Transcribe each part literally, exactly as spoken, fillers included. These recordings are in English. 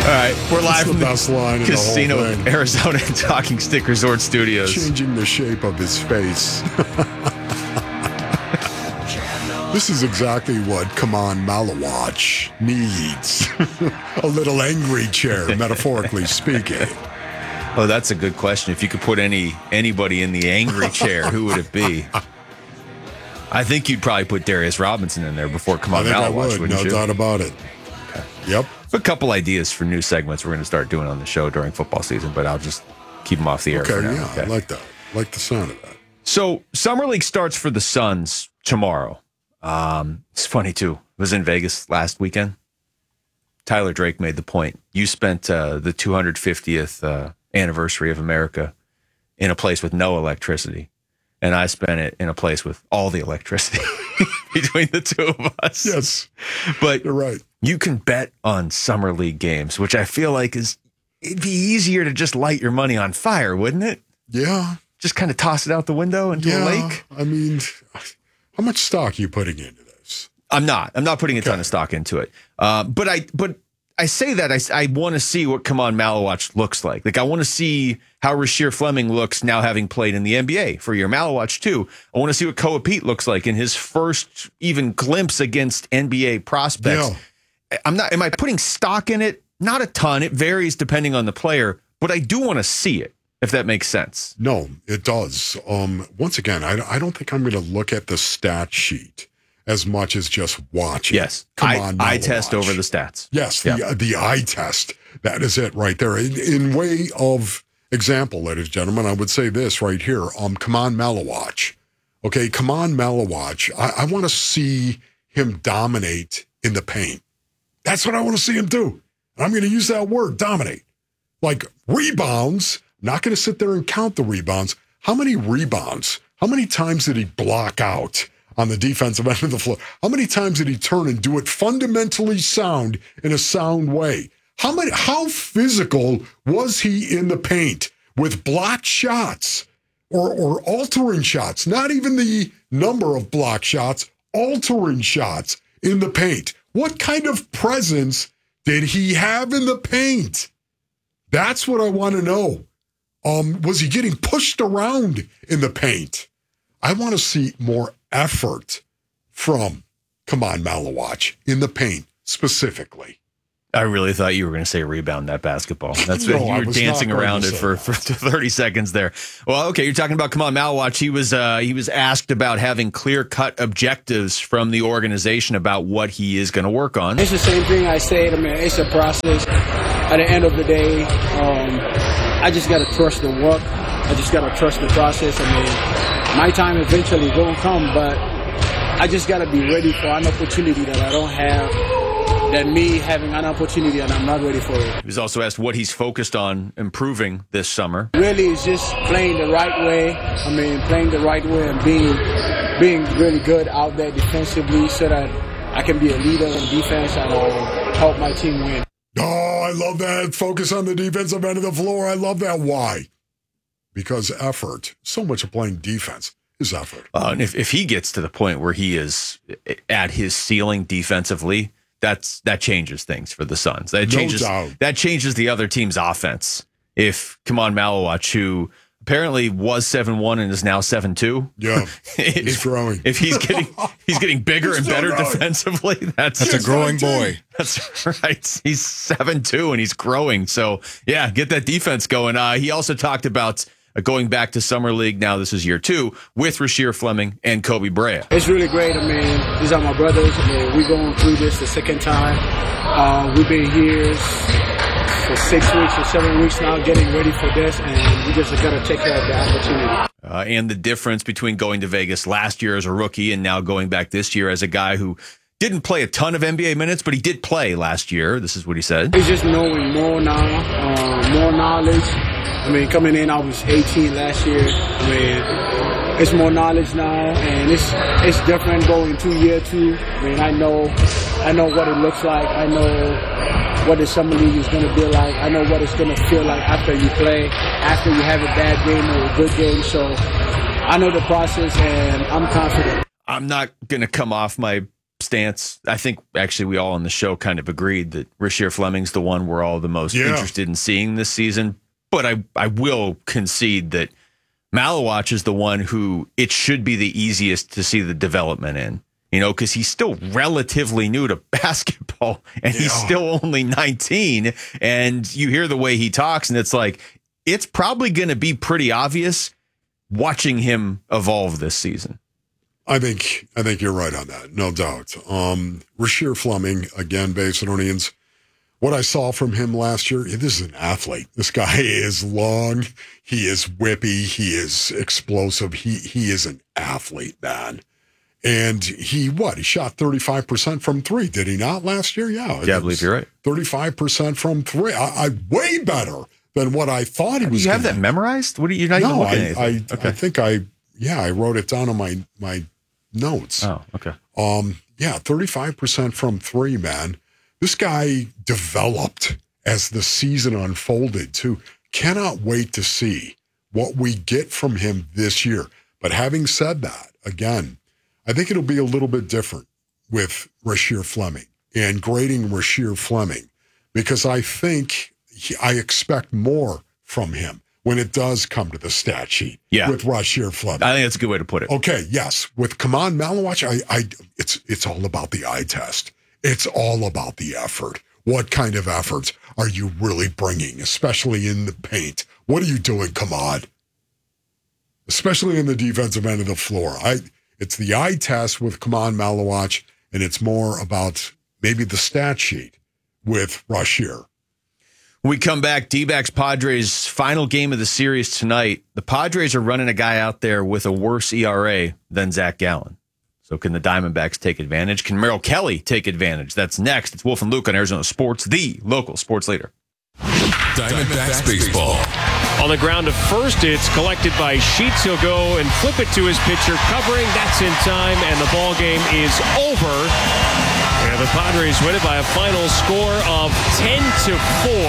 right, we're live the from the best line in Casino the whole thing. Arizona Talking Stick Resort Studios. Changing the shape of his face. This is exactly what Come On Malawach needs. A little angry chair, metaphorically speaking. Oh, that's a good question. If you could put any anybody in the angry chair, who would it be? I think you'd probably put Darius Robinson in there before Come I On think I Malawach, would, wouldn't no you? doubt about it. Okay. Yep. A couple ideas for new segments we're going to start doing on the show during football season, but I'll just keep them off the air Okay, for now. yeah, I like that. I like the sound of that. So, Summer League starts for the Suns tomorrow. Um, it's funny, too. I was in Vegas last weekend. Tyler Drake made the point. You spent uh, the two hundred fiftieth uh, anniversary of America in a place with no electricity, and I spent it in a place with all the electricity between the two of us. Yes, but you're right. You can bet on Summer League games, which I feel like is it'd be easier to just light your money on fire, wouldn't it? Yeah. Just kind of toss it out the window into yeah, a lake. I mean, how much stock are you putting into this? I'm not. I'm not putting a okay. ton of stock into it. Uh, but I but I say that I, I want to see what Come On Malawach looks like. Like I want to see how Rasheer Fleming looks now having played in the N B A for your Malawach too. I want to see what Koa Pete looks like in his first even glimpse against N B A prospects. Yeah. I'm not. Am I putting stock in it? Not a ton. It varies depending on the player, but I do want to see it. If that makes sense. No, it does. Um, once again, I, I don't think I'm going to look at the stat sheet as much as just watching. Yes. Come I, on, eye Malawach. test over the stats. Yes, the, yeah. uh, the eye test. That is it right there. In, in way of example, ladies and gentlemen, I would say this right here. Um, Come On Malawach. Okay, Come On Malawach. I, I want to see him dominate in the paint. That's what I want to see him do. And I'm going to use that word, dominate. Like rebounds. Not going to sit there and count the rebounds. How many rebounds? How many times did he block out on the defensive end of the floor? How many times did he turn and do it fundamentally sound in a sound way? How many? How physical was he in the paint with blocked shots or, or altering shots? Not even the number of block shots, altering shots in the paint. What kind of presence did he have in the paint? That's what I want to know. Um, was he getting pushed around in the paint? I want to see more effort from Come On Malawach in the paint specifically. I really thought you were going to say rebound that basketball. That's No, you I were was dancing not going around to it say for, that. for thirty seconds there. Well, okay, you're talking about Come On Malawach. He was uh, he was asked about having clear-cut objectives from the organization about what he is going to work on. It's the same thing I said. I mean, it's a process. At the end of the day, um, I just got to trust the work. I just got to trust the process. I mean, my time eventually will come, but I just got to be ready for an opportunity that I don't have, than me having an opportunity and I'm not ready for it. He was also asked what he's focused on improving this summer. Really, it's just playing the right way. I mean, playing the right way and being being really good out there defensively so that I can be a leader on defense and uh, help my team win. Oh, I love that. Focus on the defensive end of the floor. I love that. Why? Because effort. So much of playing defense is effort. Uh, and if, if he gets to the point where he is at his ceiling defensively, that's that changes things for the Suns. That changes No doubt. that changes the other team's offense. If Come On Malawach, who apparently was seven one and is now seven two. Yeah, he's if, growing. If he's getting he's getting bigger He's and still better growing. defensively, that's That's a growing boy. That's right. He's seven two and he's growing. So yeah, get that defense going. Uh, he also talked about uh, going back to Summer League. Now this is year two with Rasheer Fleming and Kobe Bryant. It's really great. I mean, these are my brothers. I mean, we're going through this the second time. Uh, we've been here for six weeks or seven weeks now getting ready for this, and we just got to take care of the opportunity. Uh, and the difference between going to Vegas last year as a rookie and now going back this year as a guy who didn't play a ton of N B A minutes, but he did play last year. This is what he said. It's just knowing more now, uh, more knowledge. I mean, coming in, I was eighteen last year. I mean, it's more knowledge now, and it's it's different going to year two. I mean, I know, I know what it looks like. I know what the summer league is going to be like. I know what it's going to feel like after you play, after you have a bad game or a good game. So I know the process, and I'm confident. I'm not going to come off my stance. I think actually we all on the show kind of agreed that Rasheer Fleming's the one we're all the most Yeah. interested in seeing this season. But I, I will concede that Malawach is the one who it should be the easiest to see the development in, you know, because he's still relatively new to basketball and he's Yeah. still only nineteen. And you hear the way he talks, and it's like, it's probably going to be pretty obvious watching him evolve this season. I think I think you're right on that, no doubt. Um, Rasheer Fleming, again, Basinonians, what I saw from him last year, this is an athlete. This guy is long, he is whippy, he is explosive, he he is an athlete, man. And he, what, he shot thirty-five percent from three, did he not last year? Yeah. Yeah, I believe you're right. thirty-five percent from three. I, I way better than what I thought he was You have gonna that memorized? What are you not even No, looking I, at? I, anything? I think I, yeah, I wrote it down on my, my notes. Oh, okay. Um, yeah, thirty-five percent from three, man. This guy developed as the season unfolded, too. Cannot wait to see what we get from him this year. But having said that, again, I think it'll be a little bit different with Rasheer Fleming and grading Rasheer Fleming because I think he, I expect more from him when it does come to the stat sheet Yeah. with Rasheer Fleming. I think that's a good way to put it. Okay, yes. With Kaman Malawach, I, I, it's it's all about the eye test. It's all about the effort. What kind of efforts are you really bringing, especially in the paint? What are you doing, Kaman? Especially in the defensive end of the floor. I, it's the eye test with Kaman Malawach, and it's more about maybe the stat sheet with Rasheer. When we come back, D-backs Padres final game of the series tonight. The Padres are running a guy out there with a worse E R A than Zach Gallen. So can the Diamondbacks take advantage? Can Merrill Kelly take advantage? That's next. It's Wolf and Luke on Arizona Sports, the local sports leader. Diamondbacks baseball. On the ground to first, it's collected by Sheets. He'll go and flip it to his pitcher, covering. That's in time, and the ball game is over. And the Padres win it by a final score of ten to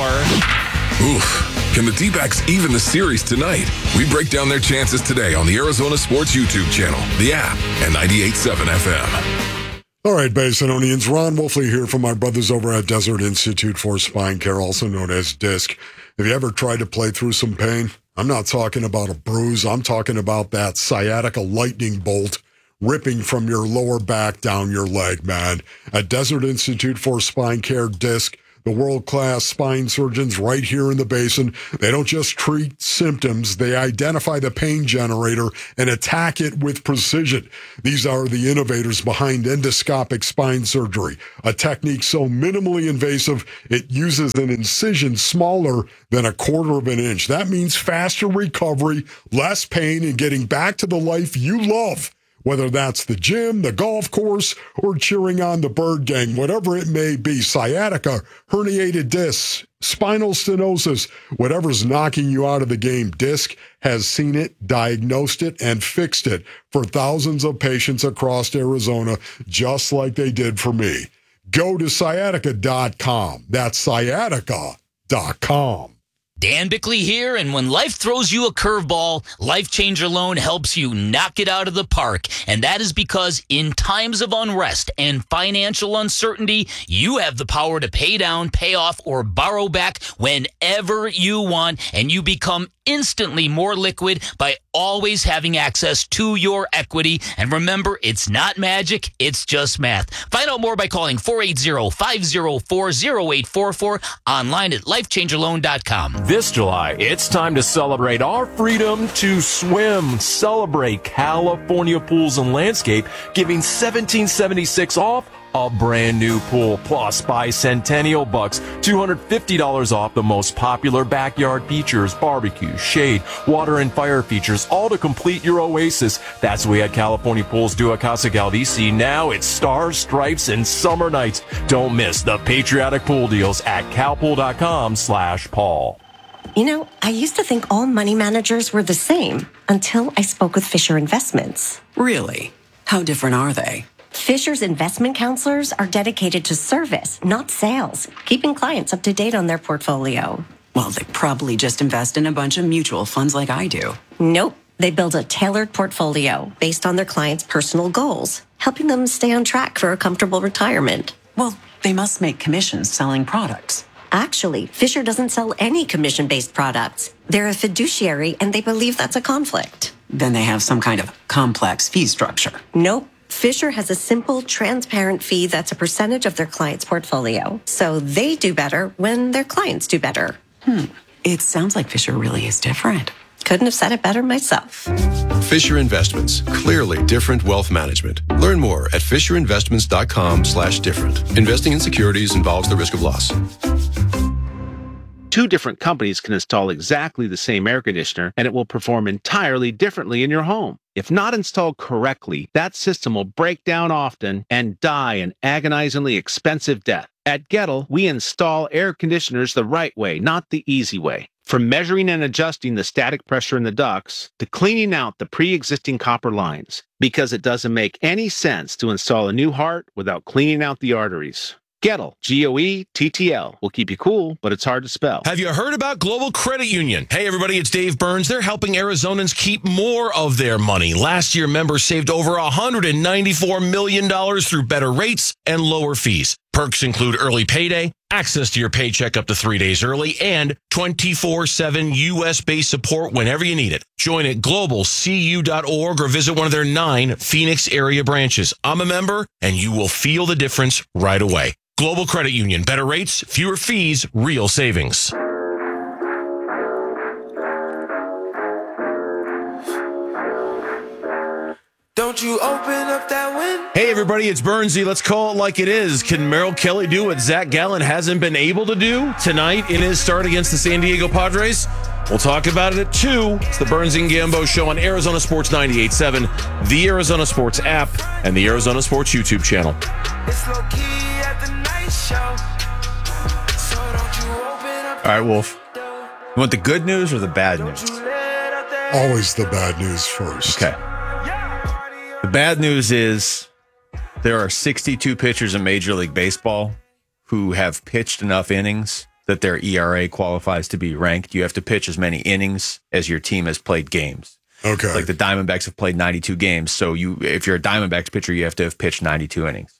four. Oof. Can the D-backs even the series tonight? We break down their chances today on the Arizona Sports YouTube channel, the app, and ninety-eight point seven F M. All right, Basinonians, Ron Wolfley here from my brothers over at Desert Institute for Spine Care, also known as DISC. Have you ever tried to play through some pain? I'm not talking about a bruise. I'm talking about that sciatica lightning bolt ripping from your lower back down your leg, man. At Desert Institute for Spine Care, DISC, the world-class spine surgeons right here in the Basin, they don't just treat symptoms, they identify the pain generator and attack it with precision. These are the innovators behind endoscopic spine surgery, a technique so minimally invasive it uses an incision smaller than a quarter of an inch. That means faster recovery, less pain, and getting back to the life you love. Whether that's the gym, the golf course, or cheering on the Bird Gang, whatever it may be, sciatica, herniated discs, spinal stenosis, whatever's knocking you out of the game, DISC has seen it, diagnosed it, and fixed it for thousands of patients across Arizona, just like they did for me. Go to sciatica dot com. That's sciatica dot com. Dan Bickley here, and when life throws you a curveball, Life Changer Loan helps you knock it out of the park. And that is because in times of unrest and financial uncertainty, you have the power to pay down, pay off, or borrow back whenever you want, and you become instantly more liquid by always having access to your equity. And remember, it's not magic, it's just math. Find out more by calling four eight zero, five zero four, zero eight four four, online at life changer loan dot com. This July, it's time to celebrate our freedom to swim. Celebrate California Pools and Landscape, giving seventeen seventy-six off a brand new pool, plus buy Centennial Bucks, two hundred fifty dollars off the most popular backyard features, barbecue, shade, water, and fire features, all to complete your oasis. That's what we at California Pools do at Casa Galdici. Now it's stars, stripes, and summer nights. Don't miss the patriotic pool deals at calpool.com slash Paul. You know, I used to think all money managers were the same until I spoke with Fisher Investments. Really? How different are they? Fisher's investment counselors are dedicated to service, not sales, keeping clients up to date on their portfolio. Well, they probably just invest in a bunch of mutual funds like I do. Nope. They build a tailored portfolio based on their clients' personal goals. helping them stay on track for a comfortable retirement. Well, they must make commissions selling products. Actually, Fisher doesn't sell any commission-based products. They're a fiduciary, and they believe that's a conflict. Then they have some kind of complex fee structure. Nope. Fisher has a simple, transparent fee that's a percentage of their client's portfolio. So they do better when their clients do better. Hmm. It sounds like Fisher really is different. Couldn't have said it better myself. Fisher Investments. Clearly different wealth management. Learn more at fisherinvestments.com slash different. Investing in securities involves the risk of loss. Two different companies can install exactly the same air conditioner, and it will perform entirely differently in your home. If not installed correctly, that system will break down often and die an agonizingly expensive death. At Gettle, we install air conditioners the right way, not the easy way. From measuring and adjusting the static pressure in the ducts to cleaning out the pre-existing copper lines, because it doesn't make any sense to install a new heart without cleaning out the arteries. Gettle, G O E T T L, will keep you cool, but it's hard to spell. Have you heard about Global Credit Union? Hey, everybody, it's Dave Burns. They're helping Arizonans keep more of their money. Last year, members saved over one hundred ninety-four million dollars through better rates and lower fees. Perks include early payday, access to your paycheck up to three days early, and twenty-four seven U S-based support whenever you need it. Join at global c u dot org or visit one of their nine Phoenix area branches. I'm a member, and you will feel the difference right away. Global Credit Union. Better rates, fewer fees, real savings. Don't you open up that window? Hey, everybody, it's Burnsy. Let's call it like it is. Can Merrill Kelly do what Zach Gallen hasn't been able to do tonight in his start against the San Diego Padres? We'll talk about it at two. It's the Burns and Gambo Show on Arizona Sports ninety-eight point seven, the Arizona Sports app, and the Arizona Sports YouTube channel. It's low-key at the night show. So don't you open up. All right, Wolf. You want the good news or the bad news? Always the bad news first. Okay. The bad news is there are sixty-two pitchers in Major League Baseball who have pitched enough innings that their E R A qualifies to be ranked. You have to pitch as many innings as your team has played games. Okay. Like the Diamondbacks have played ninety-two games. So you, if you're a Diamondbacks pitcher, you have to have pitched ninety-two innings.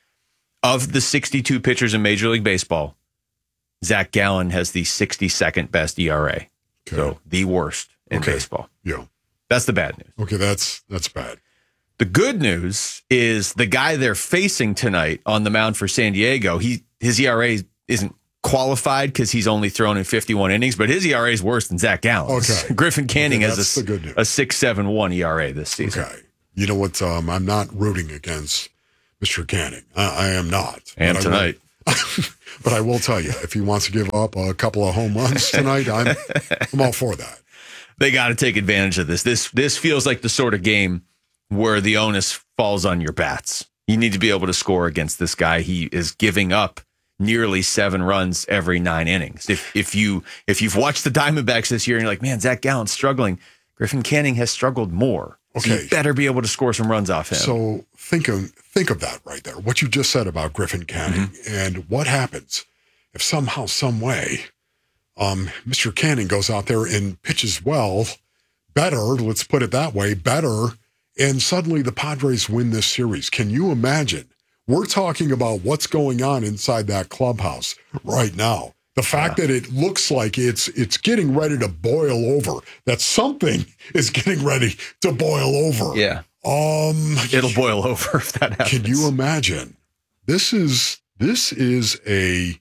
Of the sixty-two pitchers in Major League Baseball, Zach Gallen has the sixty-second best E R A. Okay. So the worst in okay. baseball. Yeah. That's the bad news. Okay, that's that's bad. The good news is the guy they're facing tonight on the mound for San Diego, he his E R A isn't qualified because he's only thrown in fifty-one innings, but his E R A is worse than Zach Gallen's. Okay. Griffin Canning okay, has the a, good news. a six point seven one E R A this season. Okay. You know what? Um, I'm not rooting against Mister Canning. I, I am not. And but tonight. I will, but I will tell you, if he wants to give up a couple of home runs tonight, I'm, I'm all for that. They got to take advantage of this. This This feels like the sort of game where the onus falls on your bats. You need to be able to score against this guy. He is giving up nearly seven runs every nine innings. If if you if you've watched the Diamondbacks this year and you're like, man, Zach Gallen's struggling, Griffin Canning has struggled more. Okay. So you better be able to score some runs off him. So think of think of that right there. What you just said about Griffin Canning mm-hmm. and what happens if somehow, some way, um, Mister Canning goes out there and pitches well, better. Let's put it that way, better. And suddenly the Padres win this series. Can you imagine? We're talking about what's going on inside that clubhouse right now. The fact yeah. that it looks like it's it's getting ready to boil over, that something is getting ready to boil over. Yeah. Um, It'll boil over if that happens. Can you imagine? This is this is a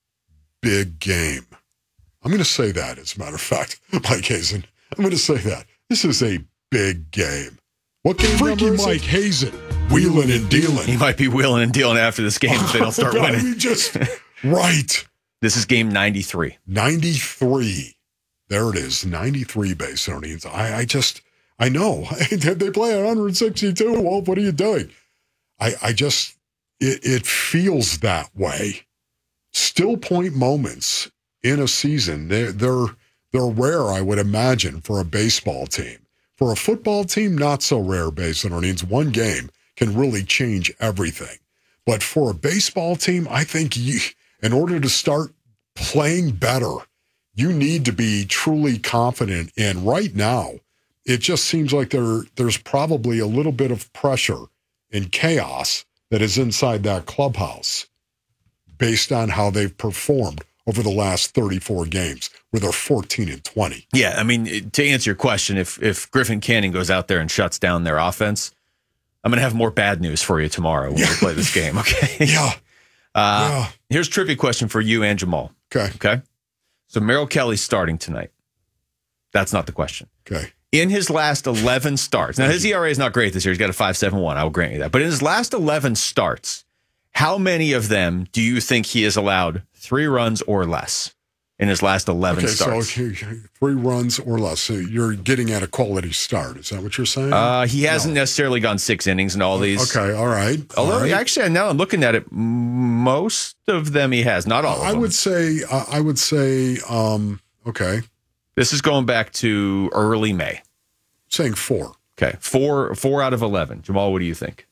big game. I'm going to say that, as a matter of fact, Mike Hazen. I'm going to say that. This is a big game. What game Freaky number is Mike it? Hazen, wheeling and dealing. He might be wheeling and dealing after this game if they don't start oh, God, winning. We just right. This is game ninety-three. ninety-three. There it is. ninety-three Basonians. I, I just, I know. They play at one sixty-two. Well, what are you doing? I, I just, it, it feels that way. Still point moments in a season. They're, they're, they're rare, I would imagine, for a baseball team. For a football team, not so rare, Basonians. One game can really change everything. But for a baseball team, I think you, in order to start playing better, you need to be truly confident. And right now, it just seems like there there's probably a little bit of pressure and chaos that is inside that clubhouse based on how they've performed over the last thirty-four games, where they're fourteen and twenty. Yeah, I mean, to answer your question, if if Griffin Canning goes out there and shuts down their offense, I'm going to have more bad news for you tomorrow when we play this game, okay? Yeah. Uh, yeah. Here's a trivia question for you and Jamal. Okay. Okay. So Merrill Kelly's starting tonight. That's not the question. Okay. In his last eleven starts, now his E R A is not great this year. He's got a five point seven one. I will grant you that. But in his last eleven starts, how many of them do you think he has allowed three runs or less in his last eleven okay, starts? So okay, three runs or less. So you're getting at a quality start. Is that what you're saying? Uh, he hasn't no. necessarily gone six innings in all these. Okay, all right. Although, all right. actually, now I'm looking at it, most of them he has. Not all of I them. would say, uh, I would say, um, okay. This is going back to early May. Saying four. Okay, four four out of eleven. Jamal, what do you think?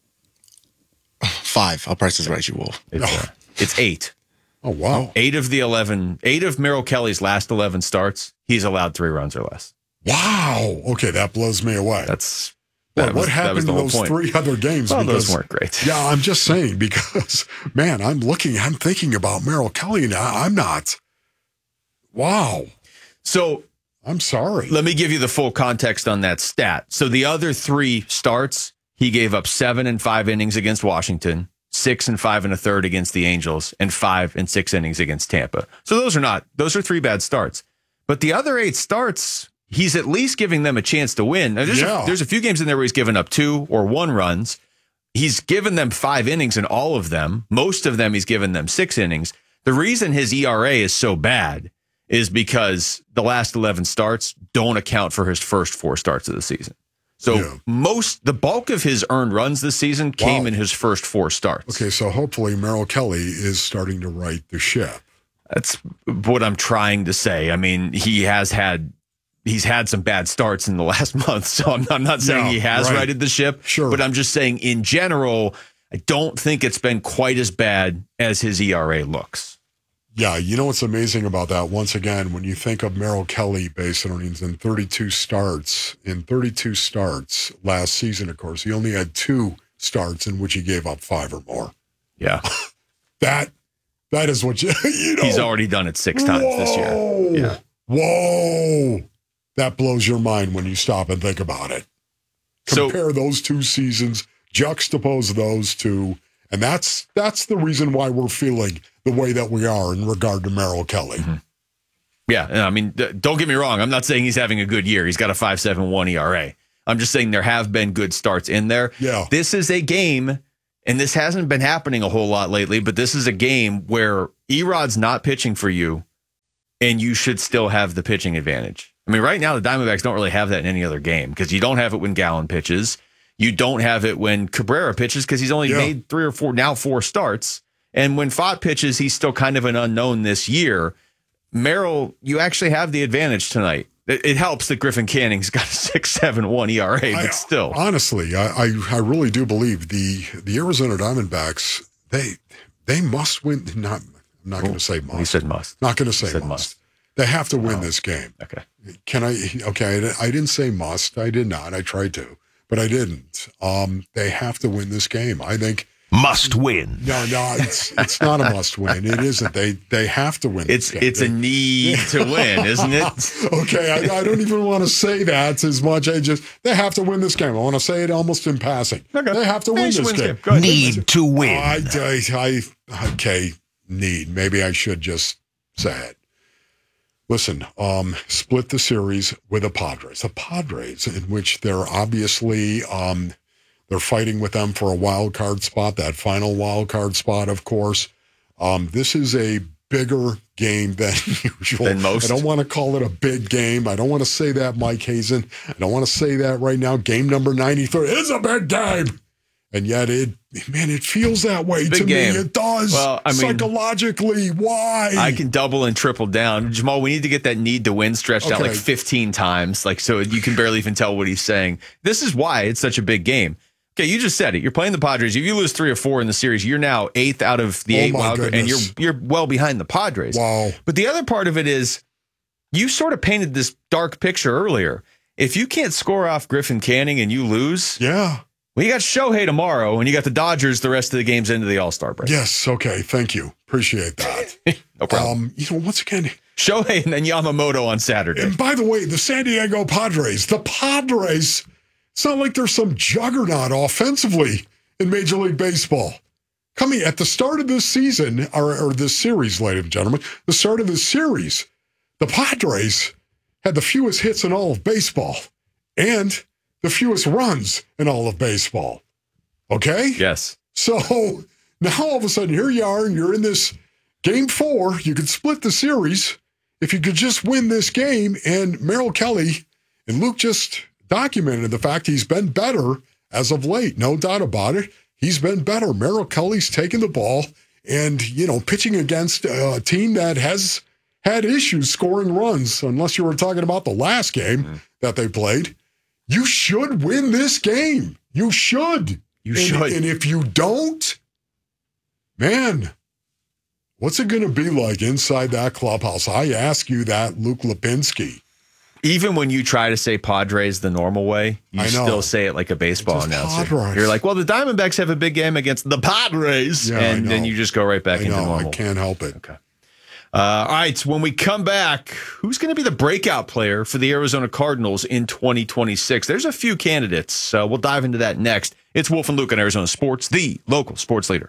Five. I'll price this right, you wolf. It's, uh, it's eight. Oh, wow. Eight of the eleven, eight of Merrill Kelly's last eleven starts, he's allowed three runs or less. Wow. Okay, that blows me away. That's well, that was, what happened in those point. three other games? Well, because, those weren't great. Yeah, I'm just saying because, man, I'm looking, I'm thinking about Merrill Kelly now. I'm not. Wow. So I'm sorry. Let me give you the full context on that stat. So the other three starts, he gave up seven and five innings against Washington, six and five and a third against the Angels, and five and six innings against Tampa. So those are not, those are three bad starts. But the other eight starts, he's at least giving them a chance to win. Now, there's, Yeah. a, there's a few games in there where he's given up two or one runs. He's given them five innings in all of them. Most of them, he's given them six innings. The reason his E R A is so bad is because the last eleven starts don't account for his first four starts of the season. So Yeah. most, the bulk of his earned runs this season came Wow. in his first four starts. Okay, so hopefully Merrill Kelly is starting to right the ship. That's what I'm trying to say. I mean, he has had, he's had some bad starts in the last month. So I'm, I'm not saying Yeah, he has right. righted the ship, Sure. but I'm just saying in general, I don't think it's been quite as bad as his E R A looks. Yeah, you know what's amazing about that? Once again, when you think of Merrill Kelly base earnings in thirty-two starts, in thirty-two starts last season, of course, he only had two starts in which he gave up five or more. Yeah. That that is what you, you know. He's already done it six times this year. Whoa. Yeah. Whoa. That blows your mind when you stop and think about it. So- Compare those two seasons, juxtapose those two, and that's that's the reason why we're feeling the way that we are in regard to Merrill Kelly. Mm-hmm. Yeah, and I mean, d- don't get me wrong. I'm not saying he's having a good year. He's got a five point seven one E R A. I'm just saying there have been good starts in there. Yeah. This is a game, and this hasn't been happening a whole lot lately, but this is a game where Erod's not pitching for you, and you should still have the pitching advantage. I mean, right now, the Diamondbacks don't really have that in any other game because you don't have it when Gallen pitches. You don't have it when Cabrera pitches because he's only Yeah. made three or four, now four starts. And when Fott pitches, he's still kind of an unknown this year. Merrill, you actually have the advantage tonight. It, it helps that Griffin Canning's got a six point seven one E R A, but I- still. Honestly, I, I I really do believe the the Arizona Diamondbacks, they they must win. Not I'm not going to say must. He said must. Not going to say said must. must. They have to win this game. Okay. Can I? Okay, I didn't say must. I did not. I tried to, but I didn't. Um, they have to win this game. I think. Must win. No, no, it's it's not a must win. It isn't. They they have to win. It's this game. it's a need to win, isn't it? Okay, I, I don't even want to say that as much. I just they have to win this game. I want to say it almost in passing. Okay. They have to They win should this win this game. game. Go ahead. Need to win. I, I, I okay, need. Maybe I should just say it. Listen, um, split the series with the Padres. The Padres, in which they're obviously um, they're fighting with them for a wild card spot, that final wild card spot, of course. Um, this is a bigger game than usual. Than most. I don't want to call it a big game. I don't want to say that, Mike Hazen. I don't want to say that right now. Game number ninety-three is a big game. And yet, it man, it feels that way Big to game. me. It does. Well, I mean- psychologically. Why? I can double and triple down. Jamal, we need to get that need to win stretched out Okay. like fifteen times, like so you can barely even tell what he's saying. This is why it's such a big game. Okay, you just said it. You're playing the Padres. If you lose three or four in the series, you're now eighth out of the Oh, eight my wild card, and you're goodness. you're well behind the Padres. Wow. But the other part of it is you sort of painted this dark picture earlier. If you can't score off Griffin Canning and you lose, Yeah. Well, you got Shohei tomorrow, and you got the Dodgers the rest of the games into the All-Star break. Yes, okay, thank you. Appreciate that. No problem. Um, you know, once again, Shohei and then Yamamoto on Saturday. And by the way, the San Diego Padres, the Padres, it's not like there's some juggernaut offensively in Major League Baseball. Coming at the start of this season, or, or this series, ladies and gentlemen, the start of this series, the Padres had the fewest hits in all of baseball and the fewest runs in all of baseball. Okay? Yes. So now all of a sudden, here you are, and you're in this game four. You could split the series if you could just win this game. And Merrill Kelly and Luke just documented the fact he's been better as of late. No doubt about it. He's been better. Merrill Kelly's taken the ball and, you know, pitching against a team that has had issues scoring runs, unless you were talking about the last game mm. that they played. You should win this game. You should. You and, should. And if you don't, man, what's it going to be like inside that clubhouse? I ask you that, Luke Lipinski. Even when you try to say Padres the normal way, you I know. still say it like a baseball Just announcer. Padres. You're like, well, the Diamondbacks have a big game against the Padres. Yeah, and I then know. you just go right back I into know, normal. I can't help it. Okay. Uh, all right, when we come back, who's going to be the breakout player for the Arizona Cardinals in twenty twenty-six? There's a few candidates, so we'll dive into that next. It's Wolf and Luke on Arizona Sports, the local sports leader.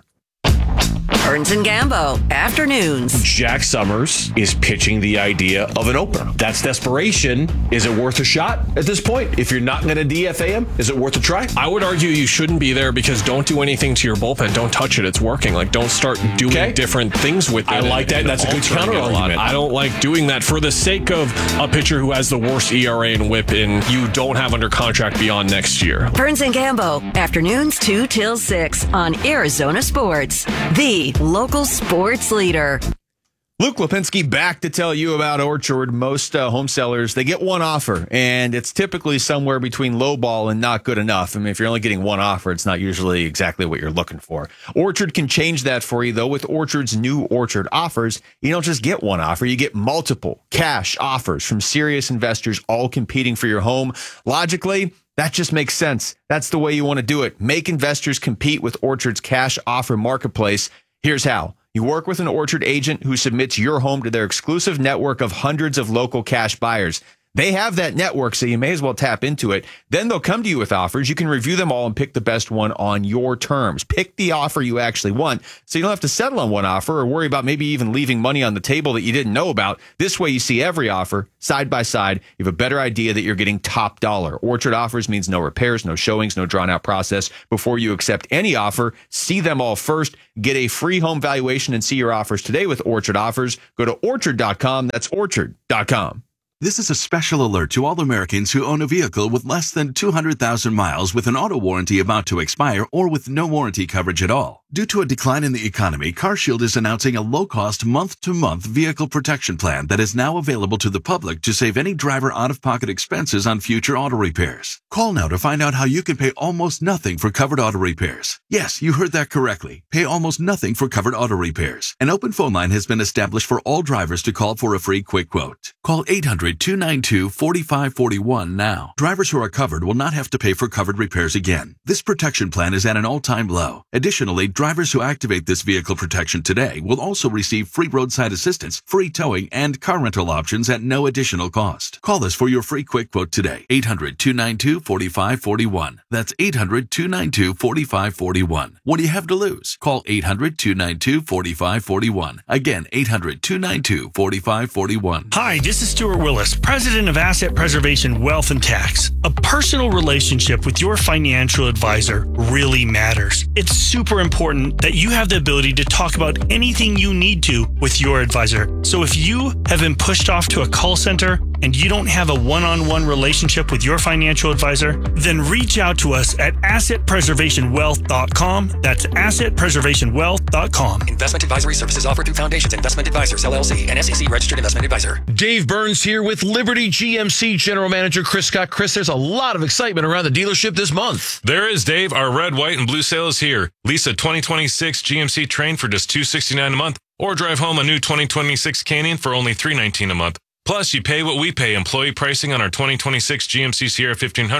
Burns and Gambo, afternoons. Jack Summers is pitching the idea of an opener. That's desperation. Is it worth a shot at this point? If you're not going to D F A him, is it worth a try? I would argue you shouldn't be there because don't do anything to your bullpen. Don't touch it. It's working. Like, don't start doing Okay. different things with it. I like that. and That's a good altering it counter lot. argument. I don't like doing that for the sake of a pitcher who has the worst E R A and whip and you don't have under contract beyond next year. Burns and Gambo, afternoons two till six on Arizona Sports, the local sports leader. Luke Lipinski back to tell you about Orchard. Most uh, home sellers, they get one offer, and it's typically somewhere between low ball and not good enough. I mean, if you're only getting one offer, it's not usually exactly what you're looking for. Orchard can change that for you, though. With Orchard's new Orchard offers, you don't just get one offer, you get multiple cash offers from serious investors, all competing for your home. Logically, that just makes sense. That's the way you want to do it. Make investors compete with Orchard's cash offer marketplace. Here's how. You work with an Orchard agent who submits your home to their exclusive network of hundreds of local cash buyers. They have that network, so you may as well tap into it. Then they'll come to you with offers. You can review them all and pick the best one on your terms. Pick the offer you actually want, so you don't have to settle on one offer or worry about maybe even leaving money on the table that you didn't know about. This way, you see every offer side by side. You have a better idea that you're getting top dollar. Orchard offers means no repairs, no showings, no drawn-out process. Before you accept any offer, see them all first. Get a free home valuation and see your offers today with Orchard Offers. Go to orchard dot com. That's orchard dot com. This is a special alert to all Americans who own a vehicle with less than two hundred thousand miles with an auto warranty about to expire or with no warranty coverage at all. Due to a decline in the economy, CarShield is announcing a low-cost month-to-month vehicle protection plan that is now available to the public to save any driver out-of-pocket expenses on future auto repairs. Call now to find out how you can pay almost nothing for covered auto repairs. Yes, you heard that correctly. Pay almost nothing for covered auto repairs. An open phone line has been established for all drivers to call for a free quick quote. Call eight hundred, two nine two, four five four one now. Drivers who are covered will not have to pay for covered repairs again. This protection plan is at an all-time low. Additionally, drivers who activate this vehicle protection today will also receive free roadside assistance, free towing, and car rental options at no additional cost. Call us for your free quick quote today. eight hundred, two nine two, four five four one. That's eight hundred, two nine two, four five four one. What do you have to lose? Call eight hundred, two nine two, four five four one. Again, eight hundred, two nine two, four five four one. Hi, this is Stuart Willis, President of Asset Preservation Wealth and Tax. A personal relationship with your financial advisor really matters. It's super important that you have the ability to talk about anything you need to with your advisor. So if you have been pushed off to a call center and you don't have a one-on-one relationship with your financial advisor, then reach out to us at asset preservation wealth dot com. That's asset preservation wealth dot com. Investment advisory services offered through Foundations Investment Advisors, L L C, an S E C registered investment advisor. Dave Burns here with Liberty G M C General Manager Chris Scott. Chris, there's a lot of excitement around the dealership this month. There is, Dave. Our red, white, and blue sale is here. Lease a twenty twenty-six G M C Train for just two hundred sixty-nine dollars a month, or drive home a new twenty twenty-six Canyon for only three hundred nineteen dollars a month. Plus, you pay what we pay employee pricing on our twenty twenty-six G M C Sierra fifteen hundred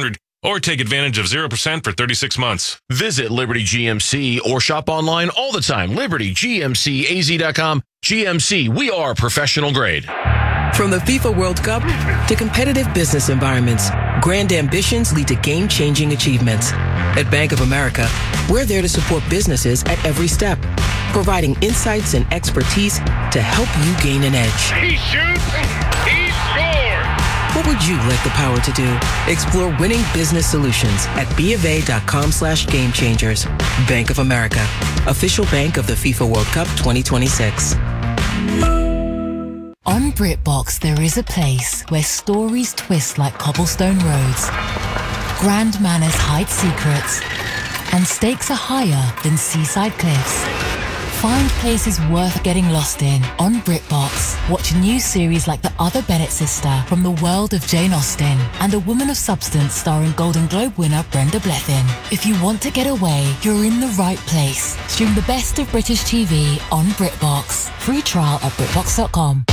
or take advantage of zero percent for thirty-six months. Visit Liberty G M C or shop online all the time. Liberty G M C A Z dot com. G M C, we are professional grade. From the FIFA World Cup to competitive business environments, grand ambitions lead to game-changing achievements. At Bank of America, we're there to support businesses at every step, providing insights and expertise to help you gain an edge. He shoots, he scores! What would you like the power to do? Explore winning business solutions at BofA.com slash game changers. Bank of America, official bank of the FIFA World Cup twenty twenty-six. On BritBox, there is a place where stories twist like cobblestone roads, grand manners hide secrets, and stakes are higher than seaside cliffs. Find places worth getting lost in on BritBox. Watch new series like The Other Bennett Sister from the world of Jane Austen and A Woman of Substance starring Golden Globe winner Brenda Blethyn. If you want to get away, you're in the right place. Stream the best of British T V on BritBox. Free trial at BritBox dot com.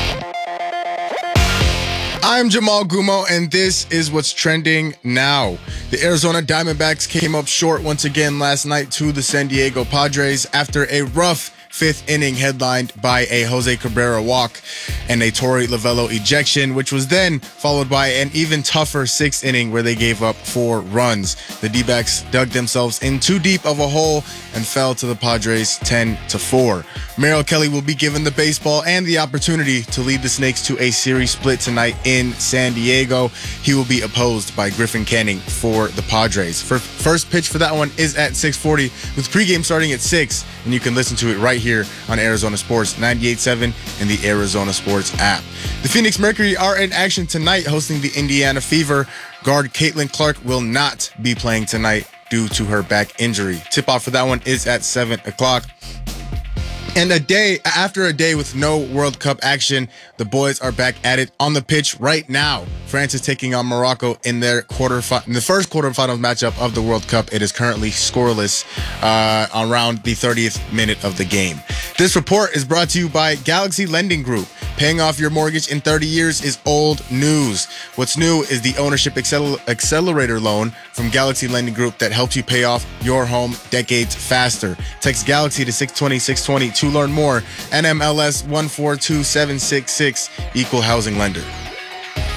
I'm Jamal Gumo, and this is what's trending now. The Arizona Diamondbacks came up short once again last night to the San Diego Padres after a rough fifth inning headlined by a Jose Cabrera walk and a Torey Lovello ejection, which was then followed by an even tougher sixth inning where they gave up four runs. The D-backs dug themselves in too deep of a hole and fell to the Padres ten to four. Merrill Kelly will be given the baseball and the opportunity to lead the Snakes to a series split tonight in San Diego. He will be opposed by Griffin Canning for the Padres. For first pitch for that one is at six forty, with pregame starting at six, and you can listen to it right here on Arizona Sports ninety-eight point seven and the Arizona Sports app. The Phoenix Mercury are in action tonight hosting the Indiana Fever. Guard Caitlin Clark will not be playing tonight due to her back injury. Tip-off for that one is at seven o'clock. And a day after a day with no World Cup action, the boys are back at it on the pitch right now. France is taking on Morocco in their quarter in the first quarterfinals matchup of the World Cup. It is currently scoreless uh, around the thirtieth minute of the game. This report is brought to you by Galaxy Lending Group. Paying off your mortgage in thirty years is old news. What's new is the Ownership Accel- Accelerator loan from Galaxy Lending Group that helps you pay off your home decades faster. Text Galaxy to six twenty, six twenty to learn more. N M L S one four two seven six six, Equal Housing Lender.